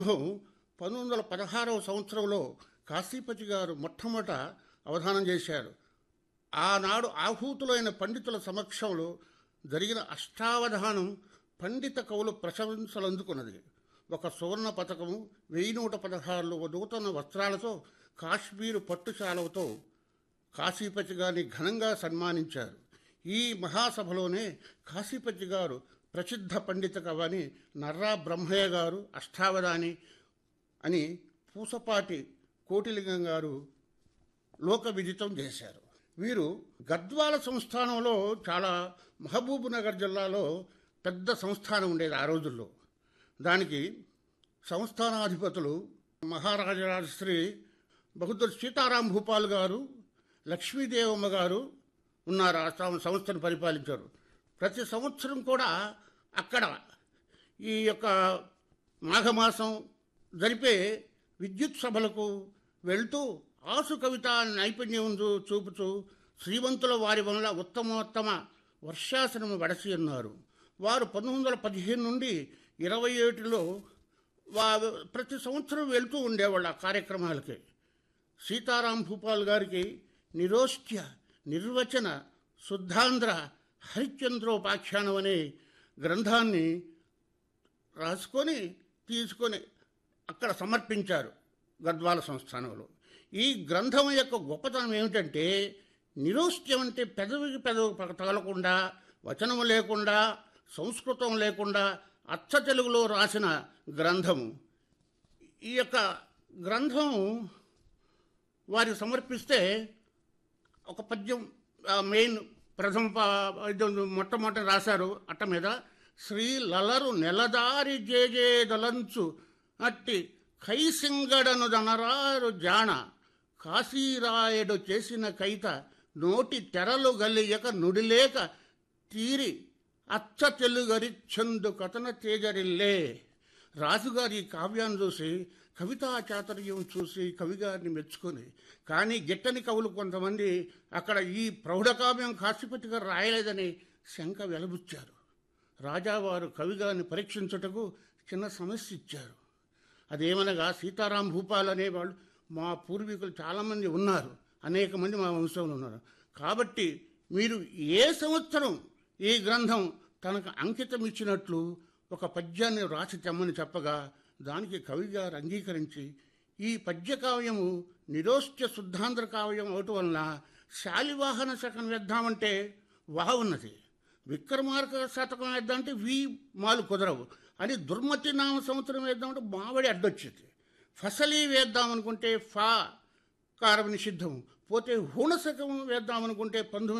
1916వ సంవత్సరంలో కాశీపతి గారు మొట్టమొదట అవధానం చేశారు. ఆనాడు ఆహూతులైన పండితుల సమక్షంలో జరిగిన అష్టావధానం పండిత కవులు ప్రశంసలు అందుకున్నది. ఒక సువర్ణ పథకము, 1116 నూతన వస్త్రాలతో, కాశ్మీరు పట్టుశాలతో కాశీపతి గారిని ఘనంగా సన్మానించారు. ఈ మహాసభలోనే కాశీపతి గారు ప్రసిద్ధ పండిత కవని నర్రా బ్రహ్మయ్య గారు అష్టావధాని అని పూసపాటి కోటిలింగం గారు లోక విదితం చేశారు. వీరు గద్వాల సంస్థానంలో, చాలా మహబూబ్ నగర్ జిల్లాలో పెద్ద సంస్థానం ఉండేది ఆ రోజుల్లో. దానికి సంస్థానాధిపతులు మహారాజరాజశ్రీ బహదూర్ సీతారాం భూపాల్ గారు, లక్ష్మీదేవమ్మ గారు ఉన్నారు. ఆ సంస్థను పరిపాలించారు. ప్రతి సంవత్సరం కూడా అక్కడ ఈ యొక్క మాఘమాసం జరిపే విద్యుత్ సభలకు వెళ్తూ ఆసు కవిత నైపుణ్యం చూపుతూ శ్రీమంతుల వారి వల్ల ఉత్తమోత్తమ వర్షాసనము వడసి ఉన్నారు. వారు 1915 నుండి 27లో ప్రతి సంవత్సరం వెళ్తూ ఉండేవాళ్ళు ఆ కార్యక్రమాలకి. సీతారాం భూపాల్ గారికి నిరోష్ట్య, నిర్వచన, శుద్ధాంధ్ర, హరిశ్చంద్రోపాఖ్యానం అనే గ్రంథాన్ని రాసుకొని తీసుకొని అక్కడ సమర్పించారు గద్వాల సంస్థానంలో. ఈ గ్రంథం యొక్క గొప్పతనం ఏమిటంటే, నిరోష్ట్యం అంటే పెదవికి పెదవి తగలకుండా, వచనము లేకుండా, సంస్కృతం లేకుండా అచ్చ తెలుగులో రాసిన గ్రంథము. ఈ యొక్క గ్రంథం వారికి సమర్పిస్తే ఒక పద్యం మెయిన్ మొట్టమొదటి రాశారు అట్ట మీద. శ్రీ లలరు నెలదారి జేజేదలంచు అట్టి కైసింగడను దనరారు జాణ, కాశీరాయుడు చేసిన కైత నోటి తెరలు గలియక నుడిలేక తీరి అచ్చ తెలుగరిచ్చందు కథన తేజరిల్లే. రాజుగారి కావ్యాన్ని చూసి, కవితా చాతుర్యం చూసి కవిగారిని మెచ్చుకొని, కానీ గిట్టని కవులు కొంతమంది అక్కడ ఈ ప్రౌఢకావ్యం కాశీపతి గారు రాయలేదని శంక వెలబుచ్చారు. రాజావారు కవిగారిని పరీక్షించుటకు చిన్న సమస్య ఇచ్చారు. అదేమనగా, సీతారాం భూపాల్ అనేవాళ్ళు మా పూర్వీకులు చాలామంది ఉన్నారు, అనేక మంది మా వంశంలో ఉన్నారు. కాబట్టి మీరు ఏ సంవత్సరం ఈ గ్రంథం తనకు అంకితం ఇచ్చినట్లు ఒక పద్యాన్ని రాసి తెమ్మని చెప్పగా, దానికి కవిగారు అంగీకరించి ఈ పద్యకావ్యము నిరోష్ట్య శుద్ధాంధ్ర కావ్యం అవటం వలన శాలివాహన శకం వేద్దామంటే వాహ ఉన్నది, విక్రమార్క శతకం వేద్దామంటే మాలు కుదరవు అని, దుర్మతి నామ సంవత్సరం వేద్దామంటే మావడి అడ్డొచ్చింది, ఫసలీ వేద్దామనుకుంటే ఫా కారం నిషిద్ధం, పోతే హూణశకం వేద్దామనుకుంటే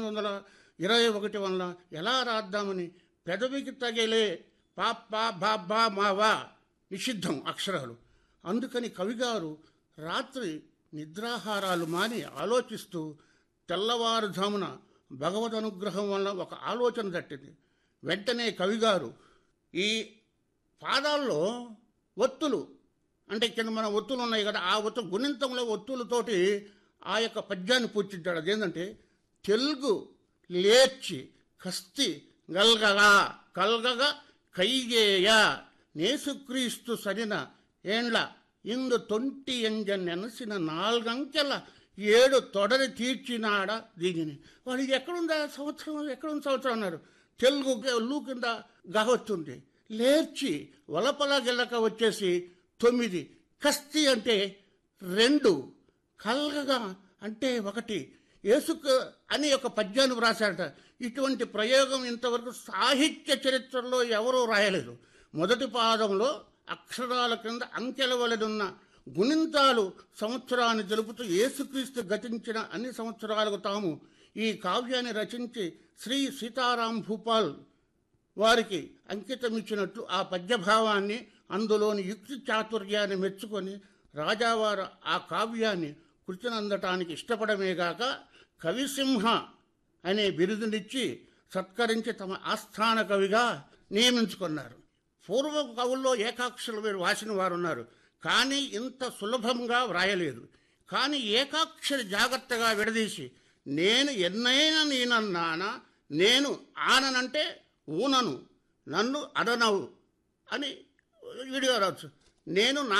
1921 వలన ఎలా రాద్దామని పెదవికి తగిలే పాపా బాబా మావా నిషిద్ధం అక్షరాలు. అందుకని కవిగారు రాత్రి నిద్రాహారాలు మాని ఆలోచిస్తూ తెల్లవారుజామున భగవద్ అనుగ్రహం వల్ల ఒక ఆలోచన తట్టింది. వెంటనే కవిగారు ఈ పాదాల్లో ఒత్తులు, అంటే కింద మన ఒత్తులు ఉన్నాయి కదా, ఆ గుణింతంలో ఒత్తులతోటి ఆ యొక్క పద్యాన్ని పూర్తించాడు. అదేంటంటే, తెలుగు లేర్చి కస్తి గల్గగా కల్గగా కైగేయ నేసుక్రీస్తు సరిన ఏండ్ల ఇందు తొంటి ఎంజనెనసిన 4 అంకెల 7 తొడరి తీర్చినాడ దీనిని. వాడు ఎక్కడుందా సంవత్సరం, ఎక్కడుంది సంవత్సరం అన్నారు. తెలుగు లు కింద గహొచ్చుంది, లేర్చి వలపల గిల్లక వచ్చేసి 9, కస్తి అంటే 2, కల్గగా అంటే 1, యేసుక అని ఒక పద్యాన్ని వ్రాశారట. ఇటువంటి ప్రయోగం ఇంతవరకు సాహిత్య చరిత్రలో ఎవరూ రాయలేదు. మొదటి పాదంలో అక్షరాల కింద అంకెల వలెనున్న గుణింతాలు సంవత్సరాన్ని తెలుపుతూ యేసుక్రీస్తు గతించిన అన్ని సంవత్సరాలకు తాము ఈ కావ్యాన్ని రచించి శ్రీ సీతారాం భూపాల్ వారికి అంకితమిచ్చినట్లు ఆ పద్యభావాన్ని, అందులోని యుక్తి చాతుర్యాన్ని మెచ్చుకొని రాజావారు ఆ కావ్యాన్ని కృతినందటానికి ఇష్టపడమేగాక కవిసింహ అనే బిరుదునిచ్చి సత్కరించి తమ ఆస్థాన కవిగా నియమించుకున్నారు. పూర్వ కవుల్లో ఏకాక్షరులు మీరు వాసిన వారు ఉన్నారు, కానీ ఇంత సులభంగా వ్రాయలేదు. కానీ ఏకాక్షరి జాగ్రత్తగా విడదీసి, నేను ఎన్నైనా నేనన్నానా, నేను ఆననంటే ఊనను, నన్ను అడనవు అని వీడియో రావచ్చు. నేను